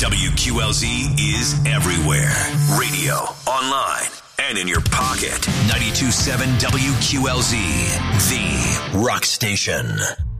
WQLZ is everywhere. Radio, online, and in your pocket. 92.7 WQLZ, the rock station.